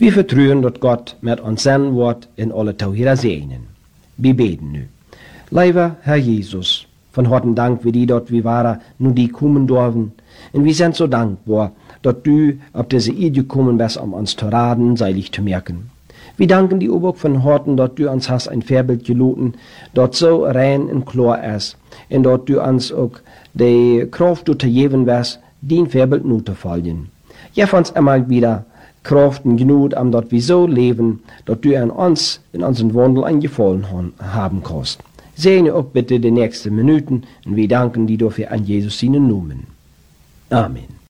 Wir vertrauen, dass Gott mit uns sein wird in alle Tauhira segnen. Wir beten nu. Lieber Herr Jesus, von harten Dank wie die dort wie waren, nun die kommen dürfen. Und wir sind so dankbar, dass du auf diese Idee gekommen bist, um uns zu raten, seilig zu merken. Wir danken dir auch von Horten, dass du uns hast ein Vorbild geloten, das so rein und klar ist, und dass du uns auch die Kraft zu geben wirst, dein Vorbild nur zu folgen. Gib uns immer wieder Kraft und Genut, dass wir so leben, dass du an uns in unseren Wandel einen Gefallen haben kannst. Segne auch bitte die nächsten Minuten, und wir danken dir dafür an Jesus seinen Namen. Amen.